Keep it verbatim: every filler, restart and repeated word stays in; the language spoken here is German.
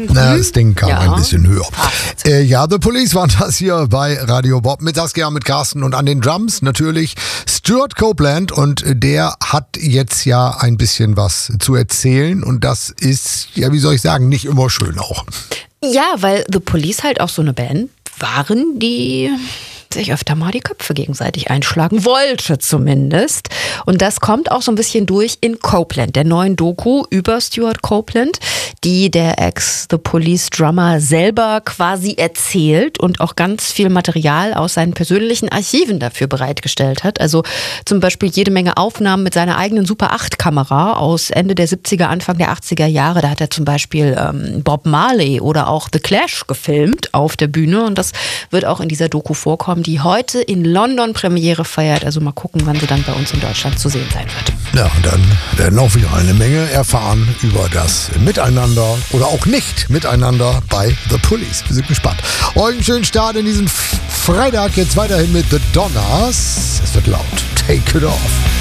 Na, das Ding kam Ja. ein bisschen höher. Passt. Äh, ja, The Police waren das hier bei Radio Bob. Mittagsgern mit Carsten und an den Drums natürlich Stuart Copeland. Und der hat jetzt ja ein bisschen was zu erzählen. Und das ist, ja, wie soll ich sagen, nicht immer schön auch. Ja, weil The Police halt auch so eine Band waren, die sich öfter mal die Köpfe gegenseitig einschlagen wollte zumindest. Und das kommt auch so ein bisschen durch in Copeland, der neuen Doku über Stuart Copeland, die der Ex-The Police-Drummer selber quasi erzählt und auch ganz viel Material aus seinen persönlichen Archiven dafür bereitgestellt hat. Also zum Beispiel jede Menge Aufnahmen mit seiner eigenen Super acht Kamera aus Ende der siebziger, Anfang der achtziger Jahre. Da hat er zum Beispiel ähm, Bob Marley oder auch The Clash gefilmt auf der Bühne und das wird auch in dieser Doku vorkommen, die heute in London Premiere feiert. Also mal gucken, wann sie dann bei uns in Deutschland zu sehen sein wird. Ja, und dann werden auch wieder eine Menge erfahren über das Miteinander oder auch nicht Miteinander bei The Police. Wir sind gespannt. Euch einen schönen Start in diesem Freitag. Jetzt weiterhin mit The Donners. Es wird laut. Take it off.